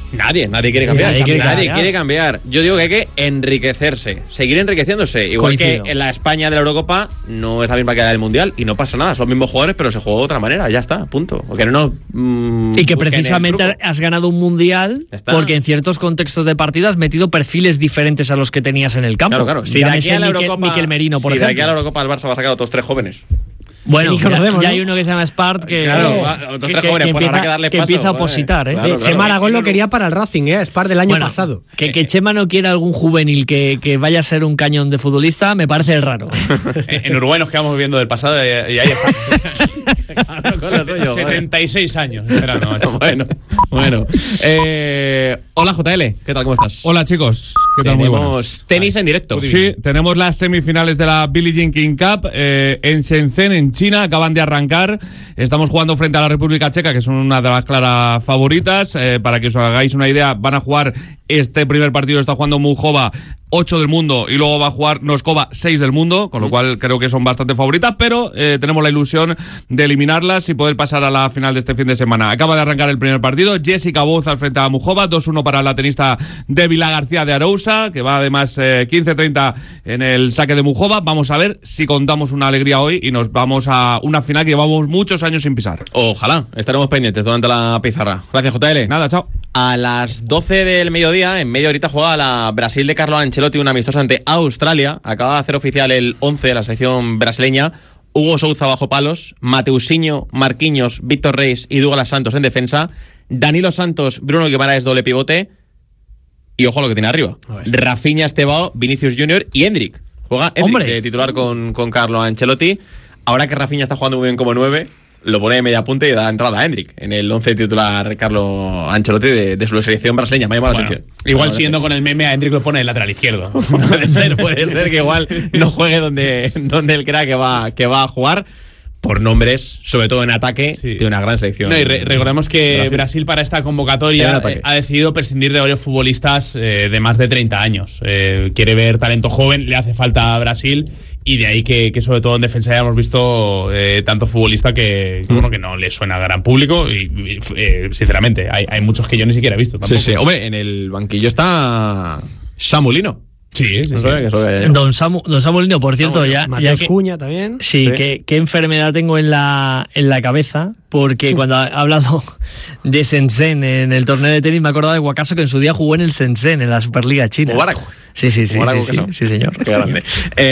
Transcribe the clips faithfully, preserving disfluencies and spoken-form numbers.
Nadie, nadie quiere cambiar. Nadie quiere nadie cambiar. quiere cambiar. Yo digo que hay que enriquecerse, seguir enriqueciéndose. Igual Coincido. que en la España de la Eurocopa no es la misma que la del Mundial y no pasa nada. Son los mismos jugadores, pero se juega de otra manera. Ya está, punto. Porque no nos, mm, Y que busquen el precisamente truco. has ganado un mundial Ya está. porque en ciertos contextos de partido has metido perfiles diferentes a los que tenías en el campo. Claro, claro. Si de aquí Llámese a la Miquel- Eurocopa, Miquel Merino, por si de ejemplo. aquí a la Eurocopa el Barça va a sacar a otros tres jóvenes. Bueno, Ni ya, conocemos, ya ¿no? hay uno que se llama Spart que, Claro, que- va, otros que- tres que- jóvenes, que pues habrá empieza, que darle que paso, empieza a vale. opositar, ¿eh? Claro, Eh, Chema Aragón lo quería para el Racing, ¿eh? Spar del año Bueno, pasado. Que, que Chema no quiera algún juvenil que, que vaya a ser un cañón de futbolista me parece raro. En en Uruguay nos quedamos viviendo del pasado y, y ahí está. Con lo tuyo, vale. setenta y seis años. esperando, macho. Bueno, bueno. Eh, hola, J L. ¿Qué tal? ¿Cómo estás? Hola chicos, ¿qué tal? Muy buenas. Tenemos tenis en directo. Sí, tenemos las semifinales de la Billie Jean King Cup eh, en Shenzhen, en China, acaban de arrancar. Estamos jugando frente a la República Checa, que son una de las claras favoritas. Eh, para que os hagáis una idea, van a jugar este primer partido, está jugando Mujova, ocho del mundo, y luego va a jugar Noskova, seis del mundo, con lo cual creo que son bastante favoritas, pero eh, tenemos la ilusión de eliminarlas y poder pasar a la final de este fin de semana. Acaba de arrancar el primer partido, Jessica Boza frente a Mujova, dos uno para la tenista Dávila García de Arousa, que va además eh, quince treinta en el saque de Mujova. Vamos a ver si contamos una alegría hoy y nos vamos a una final que llevamos muchos años sin pisar. Ojalá, estaremos pendientes durante la pizarra. Gracias, J L. Nada, chao. A las doce del mediodía, en media horita, juega la Brasil de Carlo Ancelotti, un amistoso ante Australia. Acaba de hacer oficial el once de la selección brasileña. Hugo Souza bajo palos, Mateusinho, Marquinhos, Víctor Reis y Douglas Santos en defensa, Danilo Santos, Bruno Guimaraes doble pivote. Y ojo a lo que tiene arriba: Rafinha, Estevao, Vinicius Junior y Endrick. Juega Endrick ¡Hombre! de titular con, con Carlo Ancelotti. Ahora que Rafinha está jugando muy bien como nueve, lo pone de media punta y da entrada a Endrick en el once titular Carlo Ancelotti de, de su selección brasileña. Me llama la Bueno, atención. igual Me siguiendo llama con el meme, a Endrick lo pone en el lateral izquierdo. la atención. Puede ser, puede ser que igual no juegue donde, donde él crea que va, que va a jugar. Por nombres, sobre todo en ataque, Sí. tiene una gran selección. No, y re- recordemos que Brasil. Brasil, para esta En convocatoria ataque. eh, ha decidido prescindir de varios futbolistas eh, de más de treinta años. Eh, quiere ver talento joven, le hace falta a Brasil, y de ahí que, que sobre todo en defensa ya hemos visto eh, tanto futbolista que, que, bueno, que no le suena a gran público y, y, eh, sinceramente hay, hay muchos que yo ni siquiera he visto tampoco. Sí, sí. Hombre, en el banquillo está Samulino. Sí, sí, No sí. sabe que eso es- Don Samu, Don Samulino, por cierto, ya, ya Mateus que, Cuña también. sí, Sí. que- qué enfermedad tengo en la, en la cabeza, porque cuando ha hablado de Shenzhen en el torneo de tenis me he acordado de Guacaso, que en su día jugó en el Shenzhen, en la Superliga China. Mubarak. Sí, sí, sí, Mubarak, sí, sí, Guacaso. sí, señor. Qué grande.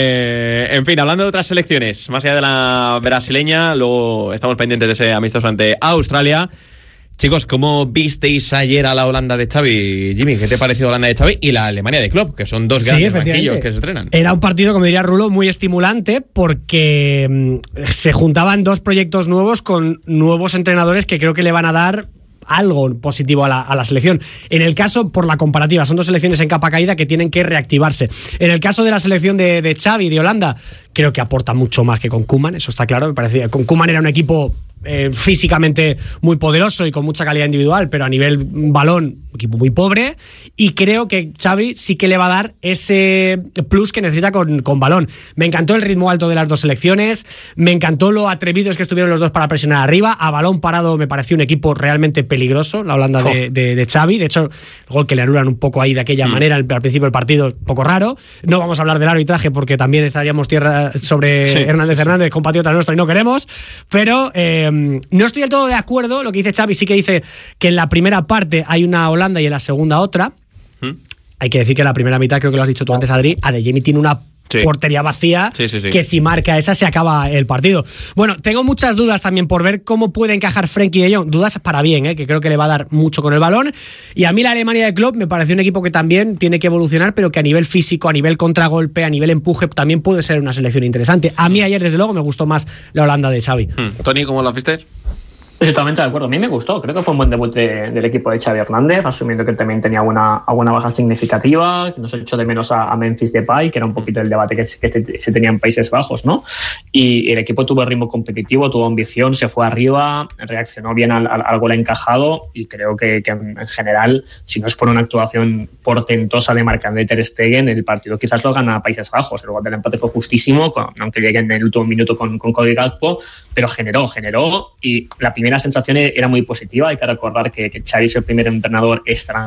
Eh, en fin, hablando de otras selecciones, más allá de la brasileña, luego estamos pendientes de ese amistoso ante Australia. Chicos, ¿cómo visteis ayer a la Holanda de Xavi, Jimmy? ¿Qué te pareció Holanda de Xavi y la Alemania de Klopp, que son dos Sí, grandes efectivamente. banquillos que se estrenan? Era un partido, como diría Rulo, muy estimulante porque mm, se juntaban dos proyectos nuevos con nuevos entrenadores que creo que le van a dar algo positivo a la, a la selección. En el caso, por la comparativa, son dos selecciones en capa caída que tienen que reactivarse. En el caso de la selección de, de Xavi, de Holanda, creo que aporta mucho más que con Koeman, eso está claro. Me parecía, con Koeman era un equipo eh, físicamente muy poderoso y con mucha calidad individual, pero a nivel balón, un equipo muy pobre, y creo que Xavi sí que le va a dar ese plus que necesita con, con balón. Me encantó el ritmo alto de las dos selecciones, me encantó lo atrevidos que estuvieron los dos para presionar arriba. A balón parado me pareció un equipo realmente peligroso, la Holanda de, de, de Xavi. De hecho, el gol que le anulan un poco ahí de aquella Mm. manera al, al principio del partido, un poco raro. No vamos a hablar del arbitraje porque también estaríamos tierra sobre Sí, Hernández sí, sí. Hernández, compatriota nuestro, y no queremos. Pero eh, no estoy del todo de acuerdo. Lo que dice Xavi sí que dice que en la primera parte hay una Holanda y en la segunda otra. ¿Mm? Hay que decir que en la primera mitad, creo que lo has dicho tú antes, Adri, Adeyemi tiene una Sí. portería vacía, Sí, sí, sí. que si marca esa se acaba el partido. Bueno, tengo muchas dudas también por ver cómo puede encajar Frenkie de Jong. Dudas para bien, ¿eh? Que creo que le va a dar mucho con el balón. Y a mí la Alemania de Klopp me parece un equipo que también tiene que evolucionar, pero que a nivel físico, a nivel contragolpe, a nivel empuje, también puede ser una selección interesante. A mí ayer, desde luego, me gustó más la Holanda de Xavi. Hmm. Tony, ¿cómo lo viste? Estoy totalmente de acuerdo. A mí me gustó. Creo que fue un buen debut de- del equipo de Xavi Hernández, asumiendo que también tenía alguna, alguna baja significativa, que nos echó de menos a, a Memphis Depay, que era un poquito el debate que, que se, se tenía en Países Bajos, ¿no? Y el equipo tuvo ritmo competitivo, tuvo ambición, se fue arriba, reaccionó bien al, al, al gol encajado, y creo que, que en general, si no es por una actuación portentosa de Marc-André ter Stegen, el partido quizás lo gana Países Bajos. El gol del empate fue justísimo, con, aunque llegue en el último minuto con, con Cody Gakpo, pero generó, generó, y la primera sensación era muy positiva. Hay que recordar que, que Xavi es el primer entrenador extranjero